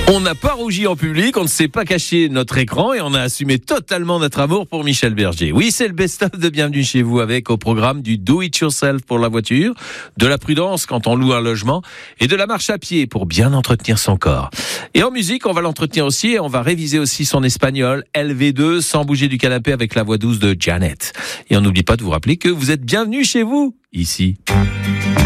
On n'a pas rougi en public, on ne s'est pas caché notre écran et on a assumé totalement notre amour pour Michel Berger. Oui, c'est le best-of de Bienvenue chez vous avec au programme du do-it-yourself pour la voiture, de la prudence quand on loue un logement et de la marche à pied pour bien entretenir son corps. Et en musique, on va l'entretenir aussi et on va réviser aussi son espagnol LV2 sans bouger du canapé avec la voix douce de Janet. Et on n'oublie pas de vous rappeler que vous êtes bienvenue chez vous, ici.